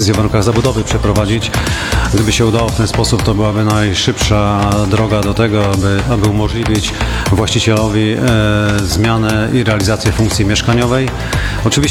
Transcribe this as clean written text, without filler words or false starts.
decyzję w warunkach zabudowy przeprowadzić. Gdyby się udało w ten sposób, to byłaby najszybsza droga do tego, aby umożliwić właścicielowi zmianę i realizację funkcji mieszkaniowej. Oczywiście